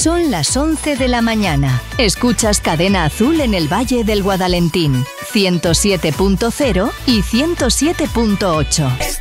Son las 11 de la mañana. Escuchas Cadena Azul en el Valle del Guadalentín, 107.0 y 107.8.